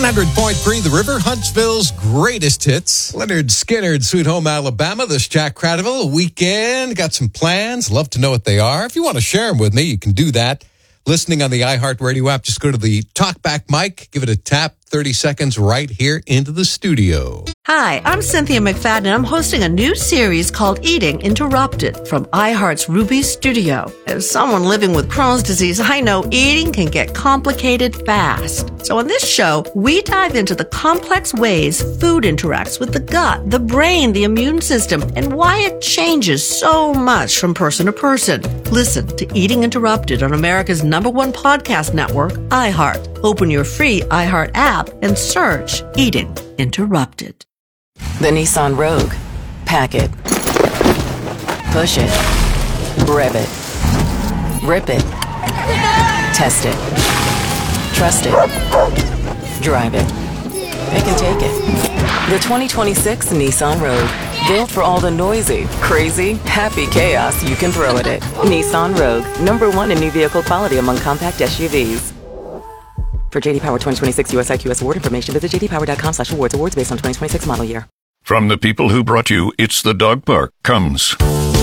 100.3 The River, Huntsville's greatest hits. Leonard Skinner, Sweet Home Alabama. This is Jack Cradiville. Weekend, got some plans. Love to know what they are. If you want to share them with me, you can do that. Listening on the iHeartRadio app, just go to the talkback mic, give it a tap, 30 seconds right here into the studio. Hi, I'm Cynthia McFadden, and I'm hosting a new series called Eating Interrupted from iHeart's Ruby Studio. As someone living with Crohn's disease, I know eating can get complicated fast. So on this show, we dive into the complex ways food interacts with the gut, the brain, the immune system, and why it changes so much from person to person. Listen to Eating Interrupted on America's #1 podcast network, iHeart. Open your free iHeart app and search Eating Interrupted. The Nissan Rogue. Pack it. Push it. Rev it. Rip it. Test it. Trust it. Drive it. Pick and take it. The 2026 Nissan Rogue. Built for all the noisy, crazy, happy chaos you can throw at it. Nissan Rogue. #1 in new vehicle quality among compact SUVs. For J.D. Power 2026 US IQS award information, visit jdpower.com/awards. Awards based on 2026 model year. From the people who brought you It's the Dog Park comes